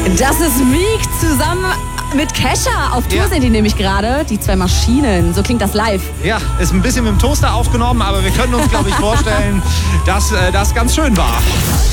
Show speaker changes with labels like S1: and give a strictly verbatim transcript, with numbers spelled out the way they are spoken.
S1: Das ist Meek zusammen mit Kesha. Auf Tour
S2: Ja.
S1: sind die nämlich gerade. Die zwei Maschinen. So klingt das live.
S2: Ja, ist ein bisschen mit dem Toaster aufgenommen, aber wir können uns, glaube ich, vorstellen, dass äh, das ganz schön war.